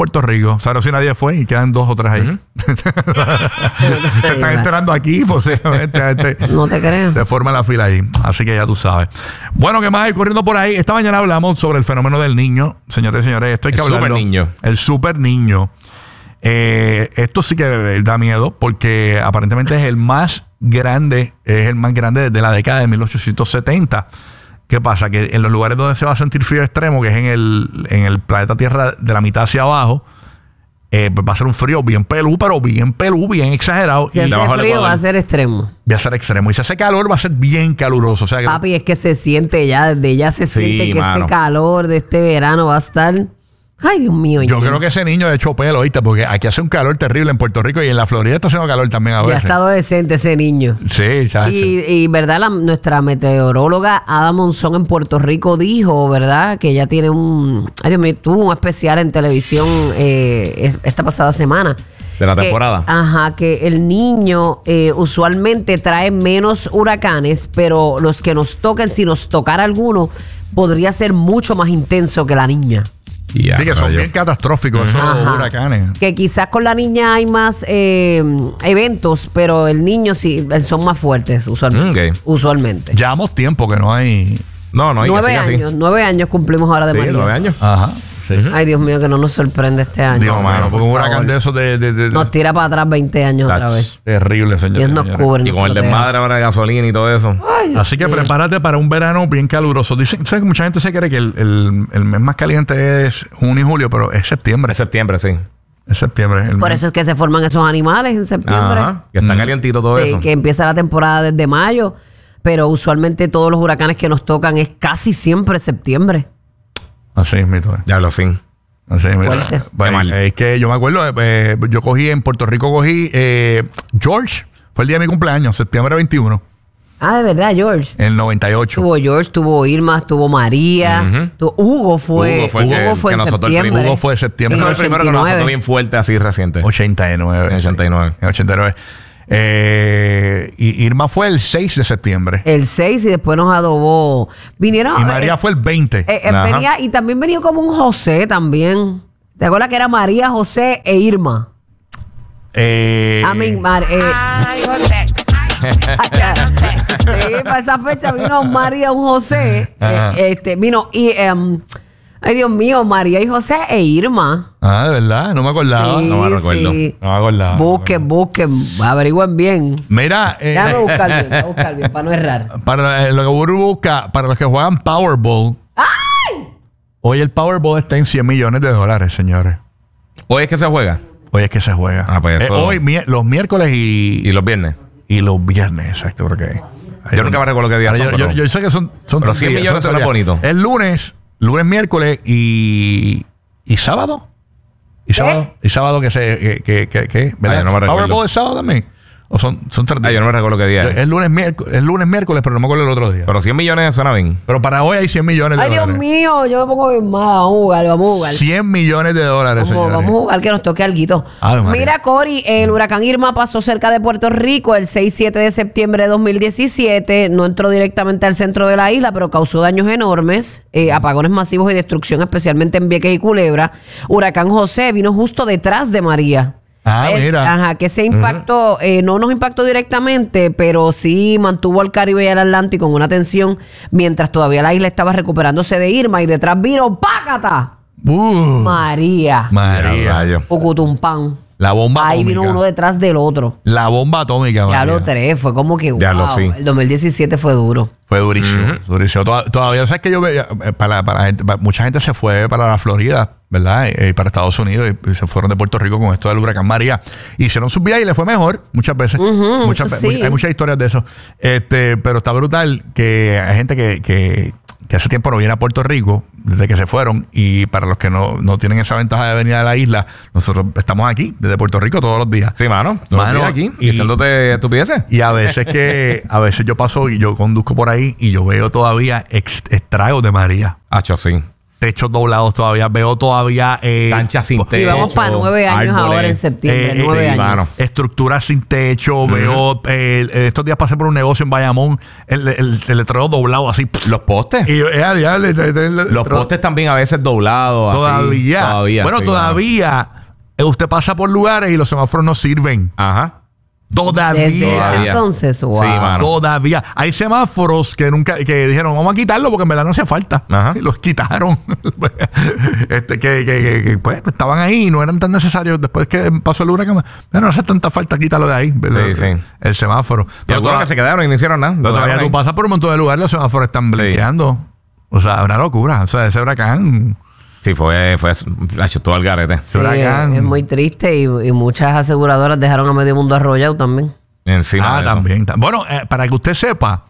Puerto Rico. O sea, no sé si nadie fue y quedan 2 o 3 ahí. Se están enterando aquí, posiblemente. No te creo. Se forma la fila ahí. Así que ya tú sabes. Bueno, ¿qué más hay corriendo por ahí? Esta mañana hablamos sobre el fenómeno del niño. Señores y señores, esto hay que hablarlo. El super niño. Esto sí que da miedo porque aparentemente es el más grande desde la década de 1870. ¿Qué pasa? Que en los lugares donde se va a sentir frío extremo, que es en el planeta Tierra de la mitad hacia abajo, va a ser un frío bien pelú, bien exagerado. Si hace frío va a ser extremo. Va a ser extremo. Y si hace calor va a ser bien caluroso. O sea, papi, es que se siente ya, desde ya se siente que ese calor de este verano va a estar... Ay, Dios mío. Yo creo que ese niño de hecho pelo, ¿viste? Porque aquí hace un calor terrible en Puerto Rico y en la Florida está haciendo calor también a veces. Ya está adolescente ese niño. Sí, ya. Y verdad, nuestra meteoróloga Ada Monzón en Puerto Rico dijo, ¿verdad? Que ella tiene ay, Dios mío, tuvo un especial en televisión esta pasada semana. De la temporada. Que el niño usualmente trae menos huracanes, pero los que nos toquen, si nos tocara alguno, podría ser mucho más intenso que la niña. Sí, que son bien catastróficos esos huracanes. Que quizás con la niña hay más eventos, pero el niño sí, son más fuertes usualmente. Llevamos tiempo que no hay... No hay 9 años cumplimos ahora de María. 9 años. Ajá. Sí. Ay, Dios mío, que no nos sorprende este año. Dios mío, porque un huracán de esos nos tira para atrás 20 años otra vez. Terrible, señor. Dios nos cubre. Y con el desmadre ahora de gasolina y todo eso. Ay, así que prepárate para un verano bien caluroso. Dicen, ¿sabes? Mucha gente se cree que el mes más caliente es junio y julio, pero es septiembre. Es septiembre, sí. Es septiembre. Por eso es que se forman esos animales en septiembre. Que está calientito todo eso. Sí, que empieza la temporada desde mayo, pero usualmente todos los huracanes que nos tocan es casi siempre septiembre. Así es, mito. Ya lo sé. Así es, es que yo me acuerdo, yo cogí en Puerto Rico, George, fue el día de mi cumpleaños, septiembre 21. Ah, de verdad, George. En el 98. Tuvo George, tuvo Irma, tuvo María. Hugo fue en septiembre. Hugo fue en septiembre. Ese fue el primero que nos azotó bien fuerte, así reciente. 89. Y Irma fue el 6 de septiembre. El 6 y después nos adobó. Vinieron. Y María fue el 20. Y también venía como un José también. ¿Te acuerdas que era María, José e Irma? Ay, José. Sí, para esa fecha vino María, un José. Vino y ay, Dios mío, María y José e Irma. Ah, de verdad, no me acordaba. Sí, no me recuerdo. Sí. No me acordaba. Busquen, averigüen bien. Mira, déjame buscar bien, para no errar. Para lo que Burbu busca, para los que juegan Powerball. ¡Ay! Hoy el Powerball está en $100 millones, señores. ¿Hoy es que se juega? Hoy es que se juega. Pues eso. Hoy, los miércoles y los viernes. Y los viernes, exacto, porque... Yo nunca me recuerdo qué días son. Yo sé que son pero 100 millones suena bonito. El lunes, miércoles y sábado. ¿Y sábado que se... ¿Qué? ¿Verdad? No me recuerdo. ¿Powerball es sábado también? ¿O son 3 días? Yo no me recuerdo qué día es. El lunes, miércoles, pero no me acuerdo el otro día. Pero 100 millones suena bien. Pero para hoy hay $100 millones. Ay, Dios mío, yo me pongo bien mal. Vamos a jugar. $100 millones, Vamos a jugar, que nos toque alguito. Mira, Cory, el huracán Irma pasó cerca de Puerto Rico el 6-7 de septiembre de 2017. No entró directamente al centro de la isla, pero causó daños enormes, apagones masivos y destrucción, especialmente en Vieques y Culebra. Huracán José vino justo detrás de María. Mira. Que ese impacto no nos impactó directamente, pero sí mantuvo al Caribe y al Atlántico en una tensión mientras todavía la isla estaba recuperándose de Irma y detrás vino ¡pácata! María. Ucutumpán. La bomba atómica. Ahí vino uno detrás del otro. La bomba atómica, María. Ya lo 3, fue como que sí. El 2017 fue duro. Fue durísimo, durísimo. Todavía sabes que yo veía, mucha gente se fue para la Florida, ¿verdad? Y para Estados Unidos y se fueron de Puerto Rico con esto del huracán María. Hicieron sus vidas y le fue mejor muchas veces. Hay muchas historias de eso. Pero está brutal que hay gente que hace tiempo no viene a Puerto Rico desde que se fueron, y para los que no tienen esa ventaja de venir a la isla, nosotros estamos aquí desde Puerto Rico todos los días. Sí, mano aquí diciéndote estupideces. Y a veces yo paso y yo conduzco por ahí y yo veo todavía estragos de María. Sí. techos doblados todavía. Veo todavía... canchas sin techo. Y vamos para 9 años ahora en septiembre. 9 años. Mano. Estructuras sin techo. Veo... estos días pasé por un negocio en Bayamón. El letrero doblado así. Los postes. Y los postes también a veces doblados. Todavía. Bueno, sí, todavía. Usted pasa por lugares y los semáforos no sirven. Ajá. Todavía. Desde ese entonces, wow. Sí, mano. Todavía. Hay semáforos que dijeron, vamos a quitarlo porque en verdad no hacía falta. Ajá. Y los quitaron. Pues estaban ahí y no eran tan necesarios. Después que pasó el huracán, no hace tanta falta quitarlo de ahí. Sí. El semáforo. Pero algunos que se quedaron y no hicieron nada. Todavía tú pasas por un montón de lugares, los semáforos están blinqueando. O sea, una locura. O sea, ese huracán... Sí, fue todo el garete. Sí, es muy triste y muchas aseguradoras dejaron a medio mundo arrollado también. Encima también. Bueno, para que usted sepa,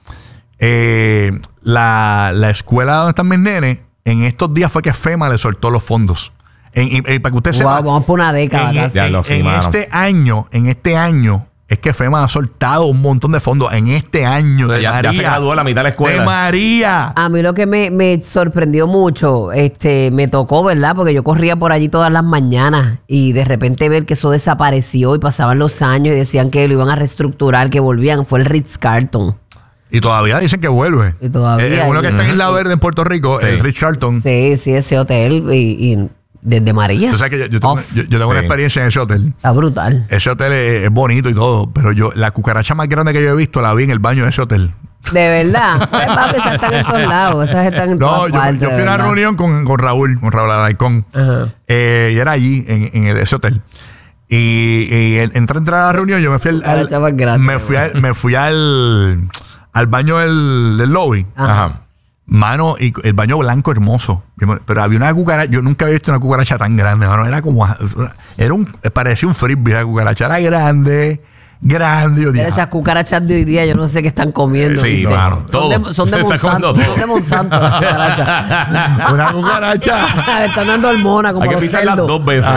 la escuela donde están mis nenes, en estos días fue que FEMA le soltó los fondos. Para que usted sepa. Vamos por una década. En este año es que FEMA ha soltado un montón de fondos en este año de María. Ya se graduó la mitad de la escuela. De María. A mí lo que me sorprendió mucho, me tocó, ¿verdad? Porque yo corría por allí todas las mañanas y de repente ver que eso desapareció y pasaban los años y decían que lo iban a reestructurar, que volvían. Fue el Ritz-Carlton. Y todavía dicen que vuelve. Y todavía. Uno que está en Isla Verde en Puerto Rico, el Ritz-Carlton. Sí, ese hotel y desde María. O sea que yo tengo una experiencia en ese hotel. Está brutal. Ese hotel es bonito y todo, pero la cucaracha más grande que yo he visto la vi en el baño de ese hotel. De verdad. Pues, papi, esas están en todos lados. Esas están en todas partes. Yo fui a una reunión con Raúl Alaicón. Y era allí, en ese hotel. Y entré a la reunión, yo me fui al baño del lobby. Ajá. Mano, y el baño blanco hermoso. Pero había una cucaracha. Yo nunca había visto una cucaracha tan grande, mano. Era como... parecía un frisbee. La cucaracha era grande. Pero esas cucarachas de hoy día, yo no sé qué están comiendo. Sí, claro. Son de Monsanto. Son de Monsanto las cucarachas. Una cucaracha. Le están dando hormonas como los cerdos. Hay que pisarlas 2 veces.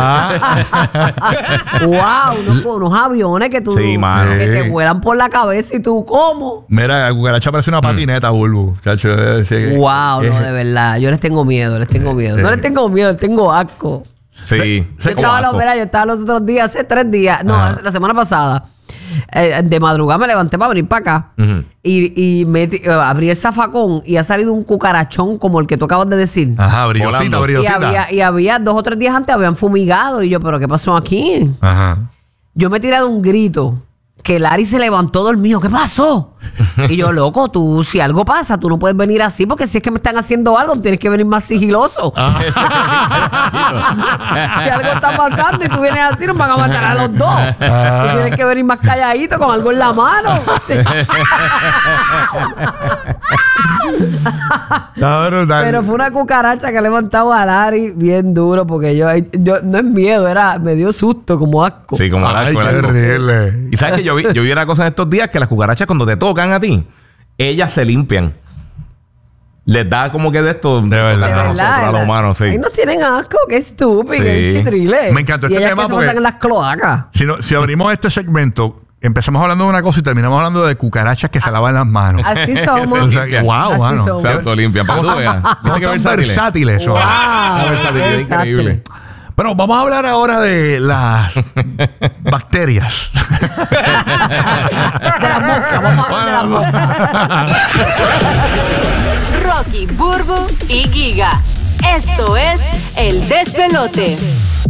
Wow, unos aviones que tú... Sí, mano. Que te vuelan por la cabeza y tú, ¿cómo? Mira, la cucaracha parece una patineta, Bulbu. Wow, no, de verdad. Yo les tengo miedo. No les tengo miedo, les tengo asco. Sí. Yo estaba los otros días, hace 3 días. No, la semana pasada. De madrugada me levanté para venir para acá y abrí el zafacón y ha salido un cucarachón como el que tú acabas de decir. Ajá, brillosita. Y había 2 o 3 días antes habían fumigado y yo, ¿pero qué pasó aquí? Ajá. Yo me he tirado un grito que Larry se levantó dormido. ¿Qué pasó? Y yo, loco, tú, si algo pasa, tú no puedes venir así porque si es que me están haciendo algo, tienes que venir más sigiloso. Si algo está pasando y tú vienes así, nos van a matar a los 2. Tú tienes que venir más calladito con algo en la mano. Pero fue una cucaracha que ha levantado a Larry bien duro porque yo no es miedo, me dio susto, como asco. Sí, como asco. Y sabes que yo vi una cosa en estos días que las cucarachas cuando te tocan a ti, ellas se limpian. Les da como que de esto de verdad a los humanos, sí. Ahí nos tienen asco, qué estúpido, qué chitrile. Me encantó este tema porque se pasan en las cloacas. Si abrimos este segmento, empezamos hablando de una cosa y terminamos hablando de cucarachas que se lavan las manos. Así somos. Wow, mano. Se autolimpian. Para que tú veas. Son tan versátiles. Wow, versátiles, increíble. Pero vamos a hablar ahora de las bacterias. De las moscas. Vamos a hablar de las moscas. Rocky, Burbu y Giga. Esto es El Despelote.